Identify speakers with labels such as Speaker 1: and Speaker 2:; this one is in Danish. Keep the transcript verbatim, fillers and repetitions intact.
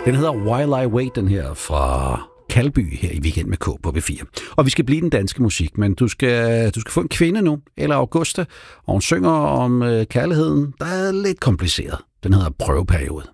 Speaker 1: Den hedder While I Wait, den her fra Kalby her i Weekend med K på B fire. Og vi skal blive den danske musik, men du skal, du skal få en kvinde nu, eller Augusta, og hun synger om øh, kærligheden, der er lidt kompliceret. Den hedder Prøveperiode.